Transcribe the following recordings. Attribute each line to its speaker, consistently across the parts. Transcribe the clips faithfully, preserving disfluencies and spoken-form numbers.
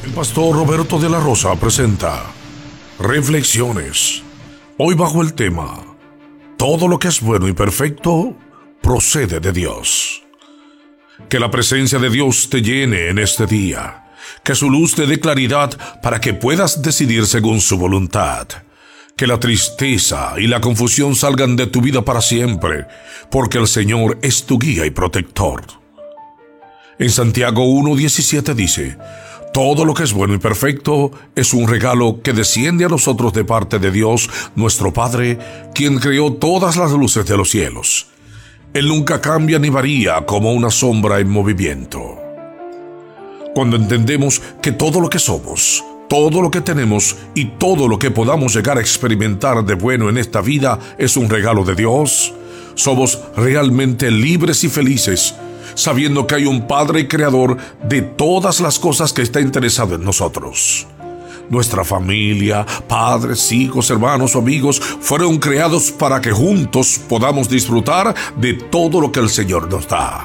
Speaker 1: El pastor Roberto de la Rosa presenta Reflexiones. Hoy bajo el tema: todo lo que es bueno y perfecto procede de Dios. Que la presencia de Dios te llene en este día. Que su luz te dé claridad para que puedas decidir según su voluntad. Que la tristeza y la confusión salgan de tu vida para siempre, porque el Señor es tu guía y protector. En Santiago uno diecisiete dice: todo lo que es bueno y perfecto es un regalo que desciende a nosotros de parte de Dios, nuestro Padre, quien creó todas las luces de los cielos. Él nunca cambia ni varía como una sombra en movimiento. Cuando entendemos que todo lo que somos, todo lo que tenemos y todo lo que podamos llegar a experimentar de bueno en esta vida es un regalo de Dios, somos realmente libres y felices, sabiendo que hay un Padre Creador de todas las cosas que está interesado en nosotros. Nuestra familia, padres, hijos, hermanos o amigos fueron creados para que juntos podamos disfrutar de todo lo que el Señor nos da.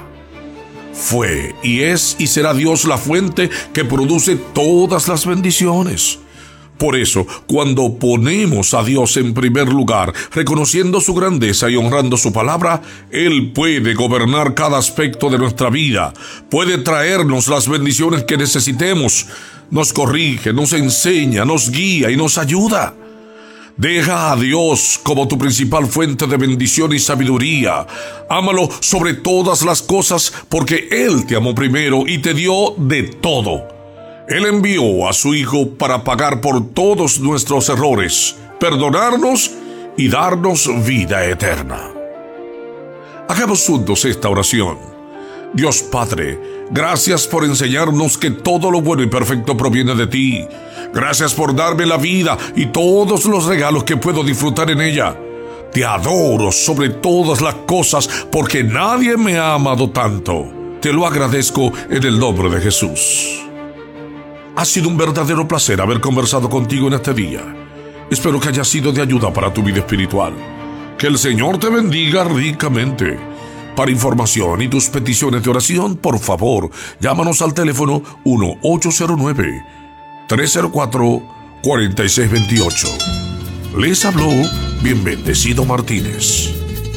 Speaker 1: Fue y es y será Dios la fuente que produce todas las bendiciones. Por eso, cuando ponemos a Dios en primer lugar, reconociendo su grandeza y honrando su palabra, Él puede gobernar cada aspecto de nuestra vida, puede traernos las bendiciones que necesitemos, nos corrige, nos enseña, nos guía y nos ayuda. Deja a Dios como tu principal fuente de bendición y sabiduría. Ámalo sobre todas las cosas porque Él te amó primero y te dio de todo. Él envió a su Hijo para pagar por todos nuestros errores, perdonarnos y darnos vida eterna. Hagamos juntos esta oración. Dios Padre, gracias por enseñarnos que todo lo bueno y perfecto proviene de ti. Gracias por darme la vida y todos los regalos que puedo disfrutar en ella. Te adoro sobre todas las cosas porque nadie me ha amado tanto. Te lo agradezco en el nombre de Jesús. Ha sido un verdadero placer haber conversado contigo en este día. Espero que haya sido de ayuda para tu vida espiritual. Que el Señor te bendiga ricamente. Para información y tus peticiones de oración, por favor, llámanos al teléfono uno ocho cero nueve, tres cero cuatro, cuatro seis dos ocho. Les habló Bien Bendecido Martínez.